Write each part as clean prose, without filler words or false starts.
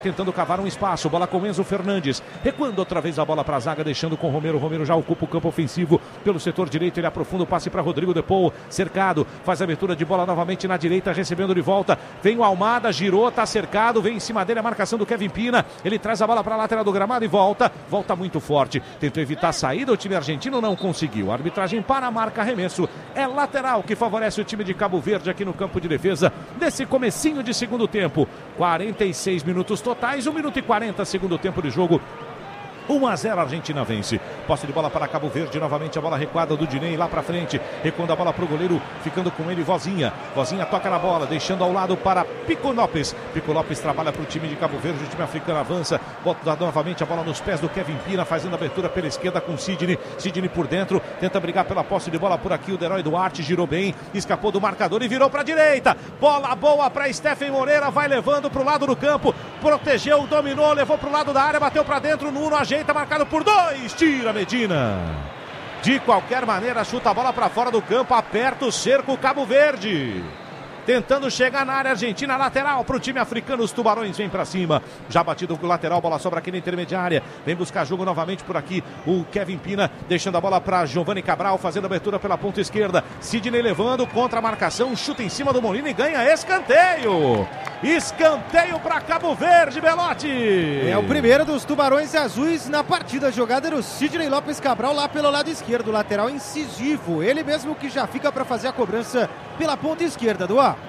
Tentando cavar um espaço, bola com Enzo Fernandes, recuando outra vez a bola para a zaga, deixando com Romero. Romero já ocupa o campo ofensivo pelo setor direito, ele aprofunda o passe para Rodrigo De Paul, cercado, faz a abertura de bola novamente na direita, recebendo de volta, vem o Almada, girou, está cercado, vem em cima dele a marcação do Kevin Pina, ele traz a bola para a lateral do gramado e volta muito forte, tentou evitar a saída, o time argentino não conseguiu, a arbitragem para a marca, arremesso, é lateral que favorece o time de Cabo Verde aqui no campo de defesa, desse comecinho de segundo tempo, 46 minutos totais, 1 minuto e 40 segundo tempo de jogo. 1-0, a Argentina vence. Posse de bola para Cabo Verde, novamente a bola recuada do Diney lá para frente, recuando a bola para o goleiro, ficando com ele Vozinha. Vozinha toca na bola, deixando ao lado para Pico Lopes. Pico Lopes trabalha para o time de Cabo Verde, o time africano avança, bota novamente a bola nos pés do Kevin Pina, fazendo a abertura pela esquerda com Sidney. Sidney por dentro, tenta brigar pela posse de bola por aqui, o Derói Duarte girou bem, escapou do marcador e virou para a direita. Bola boa para Stephen Moreira, vai levando para o lado do campo, protegeu, dominou, levou para o lado da área, bateu para dentro, Nuno ajeita, marcado por 2, tira Medina. De qualquer maneira, chuta a bola para fora do campo, aperta o cerco Cabo Verde. Tentando chegar na área argentina, lateral para o time africano, os Tubarões vêm para cima, já batido com o lateral, bola sobra aqui na intermediária, vem buscar jogo novamente por aqui, o Kevin Pina, deixando a bola para Giovanni Cabral, fazendo a abertura pela ponta esquerda, Sidney levando, contra a marcação, chuta em cima do Molina e ganha escanteio. Escanteio para Cabo Verde, Belotti. É o primeiro dos Tubarões Azuis na partida. A jogada era o Sidney Lopes Cabral lá pelo lado esquerdo, lateral incisivo. Ele mesmo que já fica para fazer a cobrança pela ponta esquerda do ar.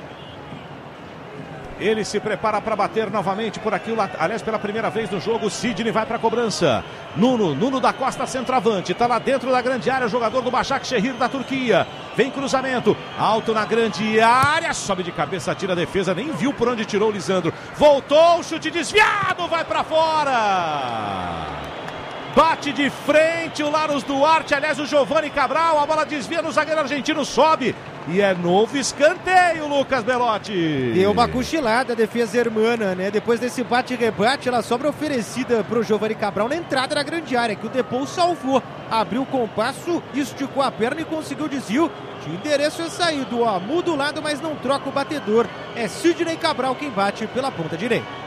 Ele se prepara para bater novamente por aqui, aliás, pela primeira vez no jogo, Sidney vai para a cobrança. Nuno da Costa, centroavante, está lá dentro da grande área, jogador do Başakşehir da Turquia. Vem cruzamento, alto na grande área, sobe de cabeça, tira a defesa, nem viu por onde tirou o Lisandro. Voltou, chute desviado, vai para fora. Bate de frente o Larus Duarte, aliás o Giovanni Cabral, a bola desvia no zagueiro argentino, sobe. E é novo escanteio, Lucas Belotti. Deu uma cochilada a defesa hermana, né? Depois desse bate-rebate, ela sobra oferecida pro Giovanni Cabral na entrada da grande área, que o De Paul salvou. Abriu o compasso, esticou a perna e conseguiu o desvio. De endereço é saído, ó. Muda o lado, mas não troca o batedor. É Sidney Cabral quem bate pela ponta direita.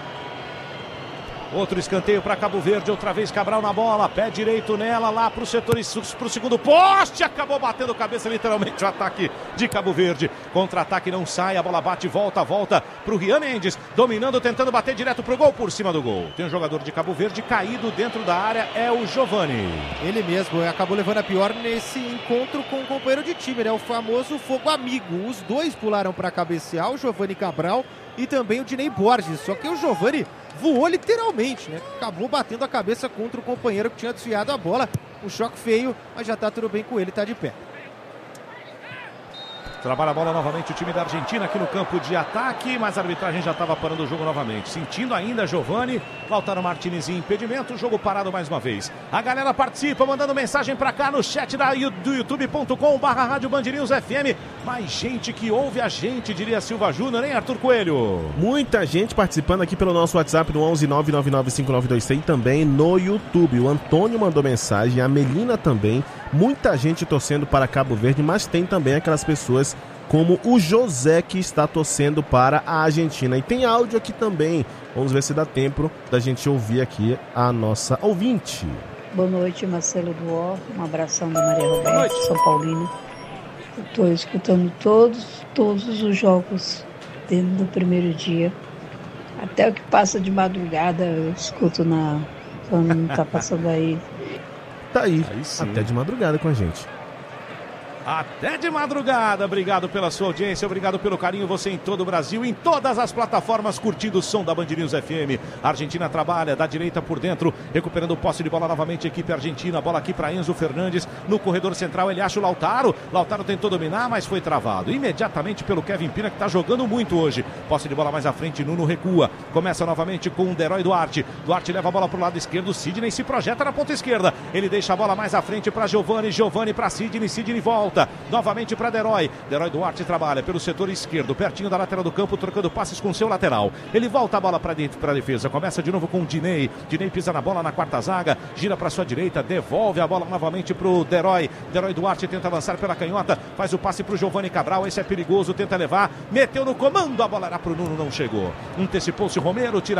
Outro escanteio para Cabo Verde, outra vez Cabral na bola, pé direito nela, lá para o setor, para o segundo poste, acabou batendo cabeça literalmente o ataque de Cabo Verde, contra-ataque não sai, a bola bate, volta para o Rian Mendes, dominando, tentando bater direto para o gol, por cima do gol. Tem um jogador de Cabo Verde caído dentro da área, é o Giovanni. Ele mesmo acabou levando a pior nesse encontro com o companheiro de time, né? O famoso fogo amigo. Os dois pularam para cabecear, o Giovanni Cabral e também o Diney Borges, só que o Giovanni voou literalmente, né? Acabou batendo a cabeça contra o companheiro que tinha desviado a bola. Um choque feio, mas já tá tudo bem com ele, tá de pé. Trabalha a bola novamente o time da Argentina aqui no campo de ataque, mas a arbitragem já estava parando o jogo novamente. Sentindo ainda Giovanni, Lautaro Martinez em impedimento, o jogo parado mais uma vez. A galera participa, mandando mensagem para cá no chat do youtube.com/Rádio Band News FM. Mais gente que ouve a gente, diria Silva Júnior, hein, Arthur Coelho? Muita gente participando aqui pelo nosso WhatsApp no 11 999 5926 e também no YouTube. O Antônio mandou mensagem, a Melina também. Muita gente torcendo para Cabo Verde, mas tem também aquelas pessoas como o José que está torcendo para a Argentina. E tem áudio aqui também. Vamos ver se dá tempo da gente ouvir aqui a nossa ouvinte. Boa noite, Marcelo Duó. Um abração da Maria Roberta, São Paulina. Eu estou escutando todos os jogos dentro do primeiro dia. Até o que passa de madrugada eu escuto quando não está passando aí. Tá aí até de madrugada com a gente. Até de madrugada, obrigado pela sua audiência, obrigado pelo carinho, você em todo o Brasil, em todas as plataformas, curtindo o som da Band News FM. A Argentina trabalha, da direita por dentro, recuperando o posse de bola novamente, equipe argentina, bola aqui para Enzo Fernandes, no corredor central ele acha o Lautaro tentou dominar, mas foi travado, imediatamente pelo Kevin Pina, que está jogando muito hoje. Posse de bola mais à frente, Nuno recua, começa novamente com o Derói Duarte leva a bola para o lado esquerdo, Sidney se projeta na ponta esquerda, ele deixa a bola mais à frente para Giovanni para Sidney volta. canhota, novamente para Derói Duarte trabalha pelo setor esquerdo, pertinho da lateral do campo, trocando passes com seu lateral, ele volta a bola para a defesa, começa de novo com o Dinei pisa na bola na quarta zaga, gira para sua direita, devolve a bola novamente para o Derói Duarte tenta avançar pela canhota, faz o passe para o Giovani Cabral, esse é perigoso, tenta levar, meteu no comando, a bola era para o Nuno, não chegou, antecipou-se o Romero, tira